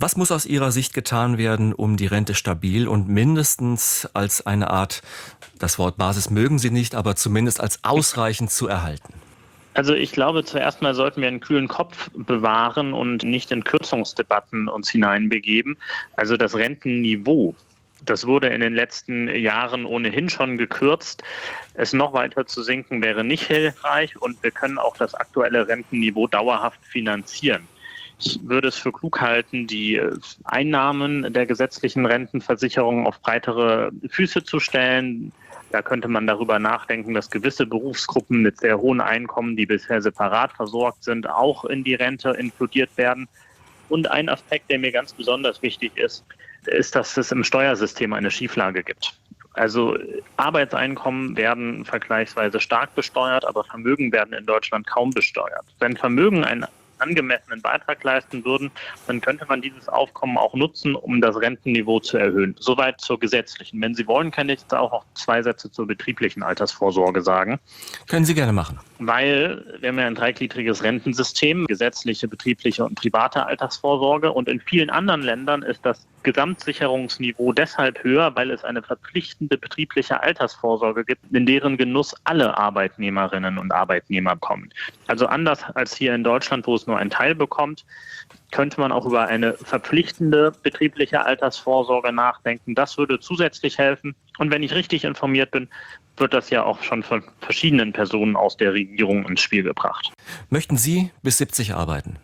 Was muss aus Ihrer Sicht getan werden, um die Rente stabil und mindestens als eine Art, das Wort Basis mögen Sie nicht, aber zumindest als ausreichend zu erhalten? Also ich glaube, zuerst mal sollten wir einen kühlen Kopf bewahren und nicht in Kürzungsdebatten uns hineinbegeben. Also das Rentenniveau, das wurde in den letzten Jahren ohnehin schon gekürzt. Es noch weiter zu senken wäre nicht hilfreich und wir können auch das aktuelle Rentenniveau dauerhaft finanzieren. Ich würde es für klug halten, die Einnahmen der gesetzlichen Rentenversicherung auf breitere Füße zu stellen. Da könnte man darüber nachdenken, dass gewisse Berufsgruppen mit sehr hohen Einkommen, die bisher separat versorgt sind, auch in die Rente inkludiert werden. Und ein Aspekt, der mir ganz besonders wichtig ist, ist, dass es im Steuersystem eine Schieflage gibt. Also Arbeitseinkommen werden vergleichsweise stark besteuert, aber Vermögen werden in Deutschland kaum besteuert. Wenn Vermögen einen angemessenen Beitrag leisten würden, dann könnte man dieses Aufkommen auch nutzen, um das Rentenniveau zu erhöhen. Soweit zur gesetzlichen. Wenn Sie wollen, kann ich jetzt auch noch 2 Sätze zur betrieblichen Altersvorsorge sagen. Können Sie gerne machen. Weil wir haben ja ein dreigliedriges Rentensystem, gesetzliche, betriebliche und private Altersvorsorge. Und in vielen anderen Ländern ist das Gesamtsicherungsniveau deshalb höher, weil es eine verpflichtende betriebliche Altersvorsorge gibt, in deren Genuss alle Arbeitnehmerinnen und Arbeitnehmer kommen. Also anders als hier in Deutschland, wo es nur ein Teil bekommt, könnte man auch über eine verpflichtende betriebliche Altersvorsorge nachdenken. Das würde zusätzlich helfen. Und wenn ich richtig informiert bin, wird das ja auch schon von verschiedenen Personen aus der Regierung ins Spiel gebracht. Möchten Sie bis 70 arbeiten?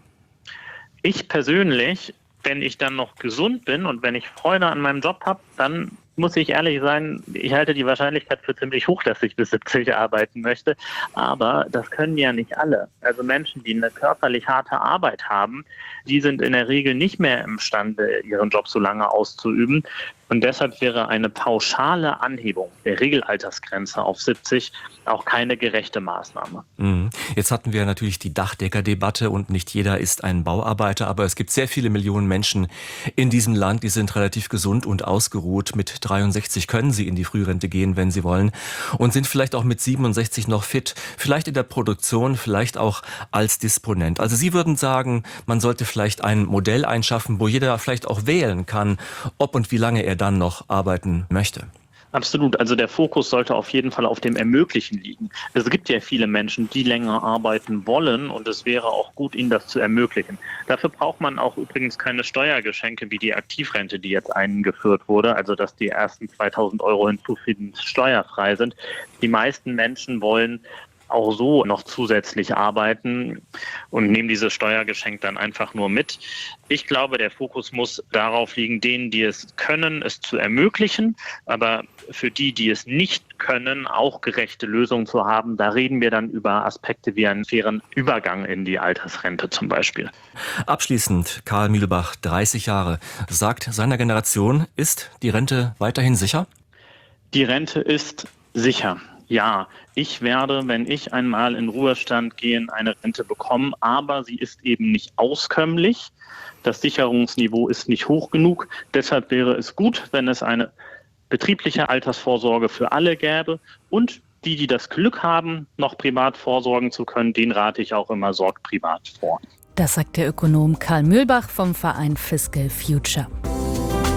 Ich persönlich, wenn ich dann noch gesund bin und wenn ich Freude an meinem Job habe, dann muss ich ehrlich sein, ich halte die Wahrscheinlichkeit für ziemlich hoch, dass ich bis 70 arbeiten möchte. Aber das können ja nicht alle. Also Menschen, die eine körperlich harte Arbeit haben, die sind in der Regel nicht mehr imstande, ihren Job so lange auszuüben. Und deshalb wäre eine pauschale Anhebung der Regelaltersgrenze auf 70 auch keine gerechte Maßnahme. Jetzt hatten wir natürlich die Dachdeckerdebatte und nicht jeder ist ein Bauarbeiter, aber es gibt sehr viele Millionen Menschen in diesem Land, die sind relativ gesund und ausgeruht. Mit 63 können sie in die Frührente gehen, wenn sie wollen, und sind vielleicht auch mit 67 noch fit, vielleicht in der Produktion, vielleicht auch als Disponent. Also Sie würden sagen, man sollte vielleicht ein Modell einschaffen, wo jeder vielleicht auch wählen kann, ob und wie lange er dann noch arbeiten möchte. Absolut. Also der Fokus sollte auf jeden Fall auf dem Ermöglichen liegen. Es gibt ja viele Menschen, die länger arbeiten wollen und es wäre auch gut, ihnen das zu ermöglichen. Dafür braucht man auch übrigens keine Steuergeschenke wie die Aktivrente, die jetzt eingeführt wurde, also dass die ersten 2.000 Euro hinzufügend steuerfrei sind. Die meisten Menschen wollen auch so noch zusätzlich arbeiten und nehmen dieses Steuergeschenk dann einfach nur mit. Ich glaube, der Fokus muss darauf liegen, denen, die es können, es zu ermöglichen, aber für die, die es nicht können, auch gerechte Lösungen zu haben. Da reden wir dann über Aspekte wie einen fairen Übergang in die Altersrente zum Beispiel. Abschließend, Karl Mühlbach, 30 Jahre, sagt seiner Generation, ist die Rente weiterhin sicher? Die Rente ist sicher. Ja, ich werde, wenn ich einmal in Ruhestand gehe, eine Rente bekommen, aber sie ist eben nicht auskömmlich. Das Sicherungsniveau ist nicht hoch genug. Deshalb wäre es gut, wenn es eine betriebliche Altersvorsorge für alle gäbe. Und die, die das Glück haben, noch privat vorsorgen zu können, den rate ich auch immer, sorgt privat vor. Das sagt der Ökonom Karl Mühlbach vom Verein Fiscal Future.